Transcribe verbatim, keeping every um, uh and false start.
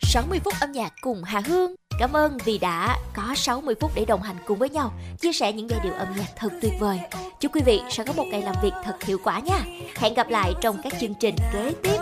sáu mươi phút âm nhạc cùng Hà Hương. Cảm ơn vì đã có sáu mươi phút để đồng hành cùng với nhau, chia sẻ những giai điệu âm nhạc thật tuyệt vời. Chúc quý vị sẽ có một ngày làm việc thật hiệu quả nha. Hẹn gặp lại trong các chương trình kế tiếp.